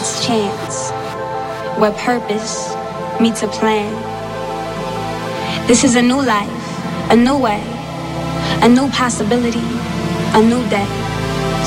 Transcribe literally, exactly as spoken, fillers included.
meets chance, where purpose meets a plan. This is a new life, a new way, a new possibility, a new day.